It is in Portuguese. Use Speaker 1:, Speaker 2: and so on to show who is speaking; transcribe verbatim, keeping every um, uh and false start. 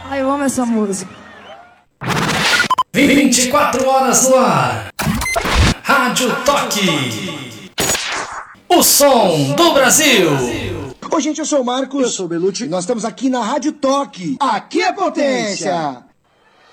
Speaker 1: Ai, eu amo essa música.
Speaker 2: vinte e quatro horas no ar. Rádio Toque. O som do Brasil.
Speaker 3: Oi, gente, eu sou o Marcos.
Speaker 4: Eu sou o Belucci.
Speaker 3: Nós estamos aqui na Rádio Toque. Aqui é potência.